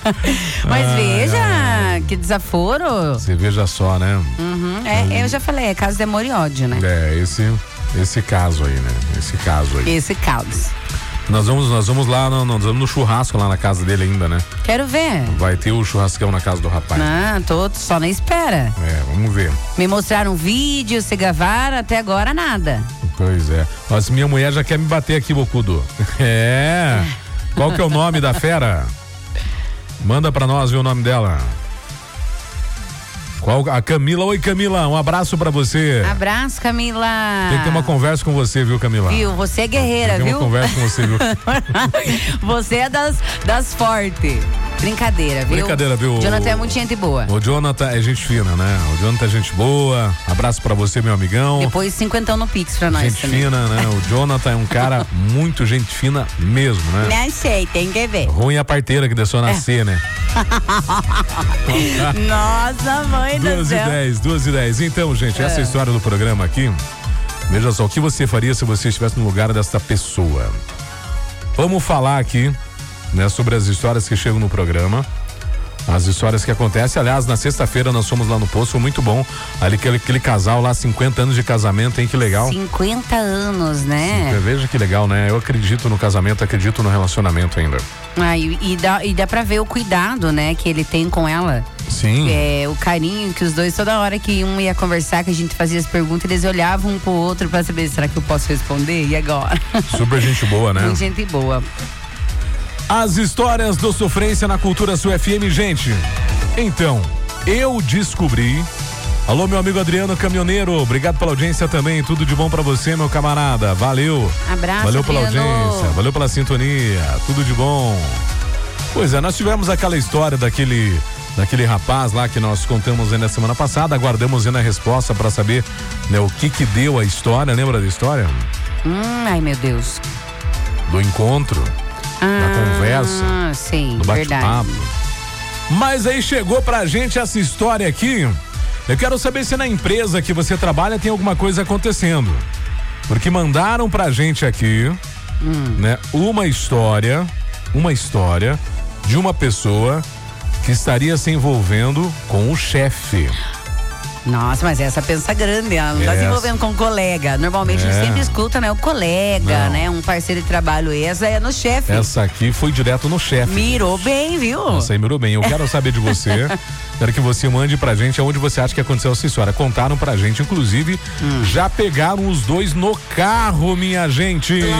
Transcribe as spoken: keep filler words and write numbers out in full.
Mas ai, veja, ai. que desaforo. Você veja só, né? Uhum. É, eu já falei, é caso de amor e ódio, né? É, esse, esse caso aí, né? Esse caso aí. Esse caos. Nós vamos, nós vamos lá, no, nós vamos no churrasco lá na casa dele ainda, né? Quero ver. Vai ter o churrascão na casa do rapaz. Não, tô só na espera. É, vamos ver. Me mostraram um vídeo, se gravaram, até agora nada. Pois é. Mas minha mulher já quer me bater aqui, Bocudo. É. Qual que é o nome da fera? Manda pra nós ver o nome dela. Qual? A Camila. Oi, Camila, um abraço pra você. Abraço, Camila. Tem que ter uma conversa com você, viu, Camila? Viu? Você é guerreira, Tem que ter viu? uma conversa com você, viu? Você é das, das fortes. Brincadeira, viu? Brincadeira, viu? Jonathan é muito gente boa. O Jonathan é gente fina, né? O Jonathan é gente boa. Abraço pra você, meu amigão. Depois cinquentão no Pix pra nós Gente também. fina, né? O Jonathan é um cara muito gente fina mesmo, né? Não sei, tem que ver. Ruim a parteira que deixou nascer, é. né? Nossa, mãe do Duas e céu. dez, duas e dez. Então, gente, essa É. história do programa aqui, veja só, o que você faria se você estivesse no lugar dessa pessoa? Vamos falar aqui, né, sobre as histórias que chegam no programa. As histórias que acontecem. Aliás, na sexta-feira nós fomos lá no posto, muito bom. Ali aquele, aquele casal lá, cinquenta anos de casamento, hein? Que legal. cinquenta anos, né? Sim, veja que legal, né? Eu acredito no casamento, acredito no relacionamento ainda. Ah, e, e, dá, e dá pra ver o cuidado, né, que ele tem com ela. Sim. É, o carinho que os dois, toda hora que um ia conversar, que a gente fazia as perguntas, eles olhavam um pro outro pra saber, será que eu posso responder? E agora? Super gente boa, né? Muito gente boa. As histórias do Sofrência na Cultura Sul F M, gente. Então, eu descobri. Alô, meu amigo Adriano Caminhoneiro, obrigado pela audiência também. Tudo de bom pra você, meu camarada. Valeu. Abraço, Valeu pela Adriano. audiência, valeu pela sintonia. Tudo de bom. Pois é, nós tivemos aquela história daquele daquele rapaz lá que nós contamos aí na semana passada. Aguardamos aí na resposta pra saber, né, o que que deu a história. Lembra da história? Hum, ai, meu Deus. Do encontro. Ah, Da conversa, sim, do verdade. bate-papo. Mas aí chegou pra gente essa história aqui. Eu quero saber se na empresa que você trabalha tem alguma coisa acontecendo. Porque mandaram pra gente aqui, hum. né, uma história, uma história de uma pessoa que estaria se envolvendo com o chefe. Nossa, mas essa pensa grande, ela não tá Essa. se envolvendo com um colega. Normalmente É. a gente sempre escuta, né? O colega, Não. né? Um parceiro de trabalho. Essa é no chefe. Essa aqui foi direto no chefe. Mirou bem, viu? Essa aí mirou bem. Eu quero saber de você. Quero que você mande pra gente aonde você acha que aconteceu essa história. Contaram pra gente, inclusive, hum. já pegaram os dois no carro, minha gente.